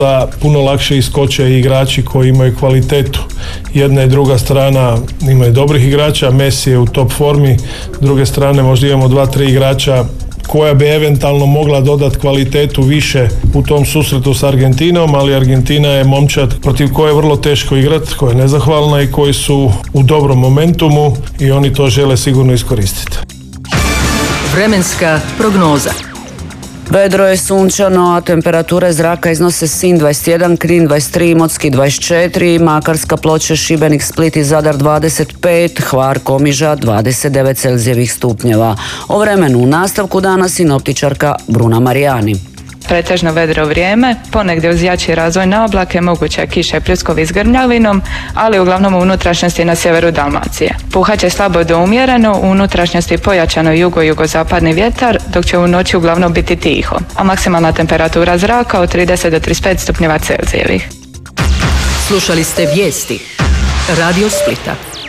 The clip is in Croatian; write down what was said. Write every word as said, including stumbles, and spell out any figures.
da puno lakše iskoče igrači koji imaju kvalitetu. Jedna i druga strana imaju dobrih igrača, Messi je u top formi, s druge strane možda imamo dva, tri igrača koja bi eventualno mogla dodati kvalitetu više u tom susretu s Argentinom, ali Argentina je momčad protiv koje je vrlo teško igrati, koja je nezahvalna i koji su u dobrom momentumu i oni to žele sigurno iskoristiti. Vremenska prognoza. Vedro je sunčano, a temperature zraka iznose Sinj dvadeset jedan, Knin dvadeset tri, Imotski dvadeset četiri, Makarska, Ploče, Šibenik, Split i Zadar dvadeset pet, Hvar, Komiža dvadeset devet Celzijevih stupnjeva. O vremenu u nastavku dana sinoptičarka Bruna Marijani. Pretežno vedro vrijeme, ponegdje uz jači razvoj na oblake, moguće kiše i pljuskovi s grmljavinom, ali uglavnom u unutrašnjosti na sjeveru Dalmacije. Puhaće slabo do umjereno, u unutrašnjosti pojačano jugo-jugozapadni vjetar, dok će u noći uglavnom biti tiho, a maksimalna temperatura zraka od trideset do trideset pet stupnjeva Celzijevih. Slušali ste vijesti Radio Splita.